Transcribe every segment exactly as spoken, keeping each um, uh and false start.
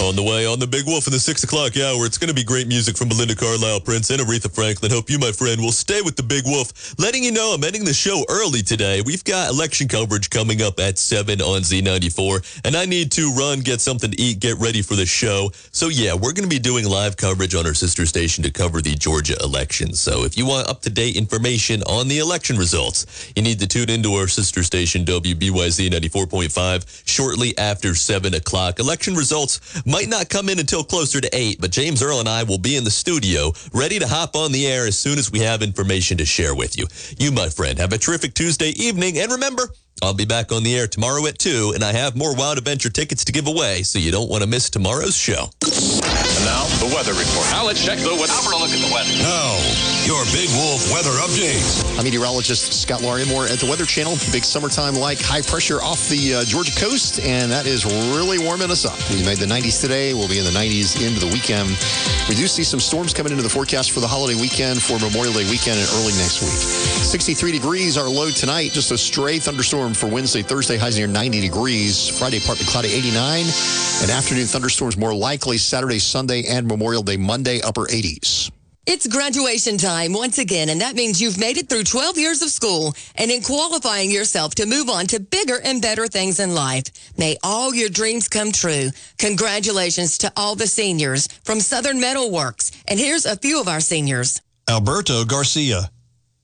On the way on the Big Wolf in the six o'clock hour, it's going to be great music from Belinda Carlisle, Prince, and Aretha Franklin. Hope you, my friend, will stay with the Big Wolf. Letting you know I'm ending the show early today. We've got election coverage coming up at seven on Z ninety-four, and I need to run, get something to eat, get ready for the show. So, yeah, we're going to be doing live coverage on our sister station to cover the Georgia election. So if you want up-to-date information on the election results, you need to tune into our sister station, W B Y Z ninety-four point five, shortly after seven o'clock. Election results might not come in until closer to eight, but James Earl and I will be in the studio ready to hop on the air as soon as we have information to share with you. You, my friend, have a terrific Tuesday evening, and remember, I'll be back on the air tomorrow at two, and I have more Wild Adventure tickets to give away, so you don't want to miss tomorrow's show. And now, the weather report. Now let's check the weather. Now for a look at the weather. Now, your Big Wolf weather update. I'm meteorologist Scott Larimore at the Weather Channel. Big summertime-like high pressure off the uh, Georgia coast, and that is really warming us up. We made the nineties today. We'll be in the nineties into the weekend. We do see some storms coming into the forecast for the holiday weekend, for Memorial Day weekend, and early next week. sixty-three degrees our low tonight. Just a stray thunderstorm for Wednesday, Thursday, highs near ninety degrees. Friday, partly cloudy, eighty-nine. And afternoon thunderstorms more likely Saturday, Sunday, and Memorial Day Monday, upper eighties. It's graduation time once again, and that means you've made it through twelve years of school and in qualifying yourself to move on to bigger and better things in life. May all your dreams come true. Congratulations to all the seniors from Southern Metal Works. And here's a few of our seniors. Alberto Garcia,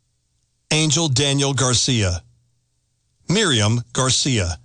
Angel Daniel Garcia, Miriam Garcia,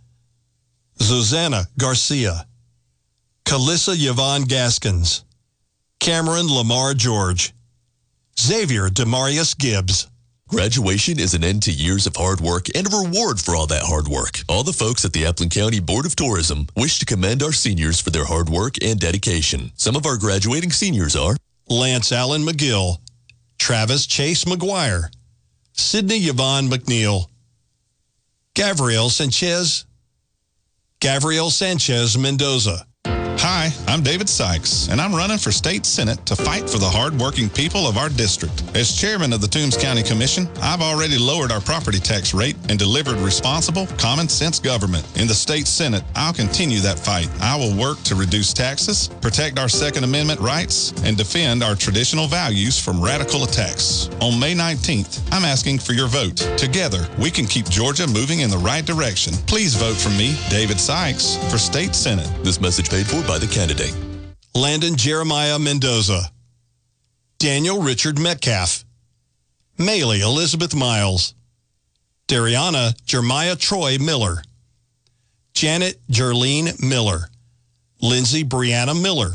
Zuzana Garcia, Calissa Yvonne Gaskins, Cameron Lamar George, Xavier Demarius Gibbs. Graduation is an end to years of hard work and a reward for all that hard work. All the folks at the Appleton County Board of Tourism wish to commend our seniors for their hard work and dedication. Some of our graduating seniors are Lance Allen McGill, Travis Chase McGuire, Sydney Yvonne McNeil, Gabriel Sanchez, Gabriel Sanchez Mendoza. Hi, I'm David Sykes, and I'm running for state senate to fight for the hard-working people of our district. As chairman of the Toombs County Commission, I've already lowered our property tax rate and delivered responsible, common-sense government. In the state senate, I'll continue that fight. I will work to reduce taxes, protect our Second Amendment rights, and defend our traditional values from radical attacks. On May nineteenth, I'm asking for your vote. Together, we can keep Georgia moving in the right direction. Please vote for me, David Sykes, for state senate. This message paid for by the candidate. Landon Jeremiah Mendoza, Daniel Richard Metcalf, Maylee Elizabeth Miles, Dariana Jeremiah Troy Miller, Janet Jerlene Miller, Lindsay Brianna Miller,